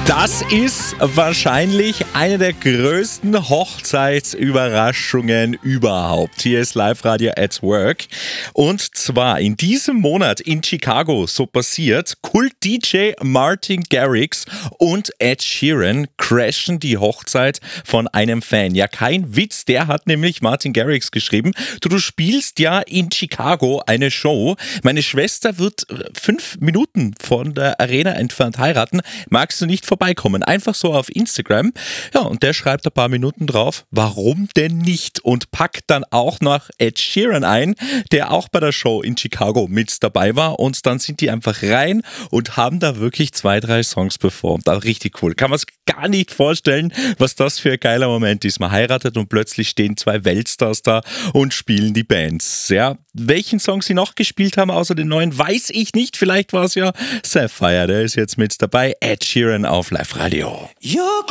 Das ist wahrscheinlich eine der größten Hochzeitsüberraschungen überhaupt. Hier ist Live-Radio at Work. Und zwar in diesem Monat in Chicago so passiert, Kult-DJ Martin Garrix und Ed Sheeran crashen die Hochzeit von einem Fan. Ja, kein Witz, der hat nämlich Martin Garrix geschrieben, du spielst ja in Chicago eine Show. Meine Schwester wird 5 Minuten von der Arena entfernt heiraten. Magst du nicht vorbeikommen? Einfach so auf Instagram. Ja, und der schreibt ein paar Minuten drauf, warum denn nicht? Und packt dann auch noch Ed Sheeran ein, der auch bei der Show in Chicago mit dabei war. Und dann sind die einfach rein und haben da wirklich 2, 3 Songs performt. Also richtig cool. Kann man es gar nicht vorstellen, was das für ein geiler Moment ist. Man heiratet und plötzlich stehen 2 Weltstars da und spielen die Bands. Ja, welchen Song sie noch gespielt haben, außer den neuen, weiß ich nicht. Vielleicht war es ja Sapphire, der ist jetzt mit dabei. Ed Sheeran auf Live Radio.